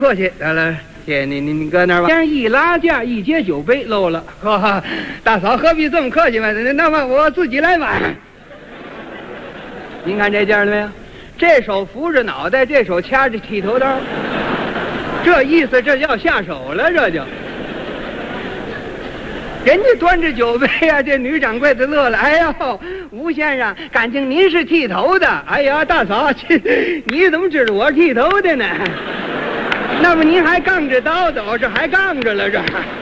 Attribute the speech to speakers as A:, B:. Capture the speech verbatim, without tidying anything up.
A: 客气，来来，谢谢你，你你搁那儿吧。先生一拉架，一接酒杯漏了。呵，大嫂何必这么客气嘛？那么我自己来买。您看这件了没有？这手扶着脑袋，这手掐着剃头刀，这意思这要下手了，这就。人家端着酒杯啊，这女掌柜的乐了。哎呦，吴先生，感情您是剃头的？哎呀，大嫂，你怎么知道我是剃头的呢？那么您还杠着刀走，这还杠着了这。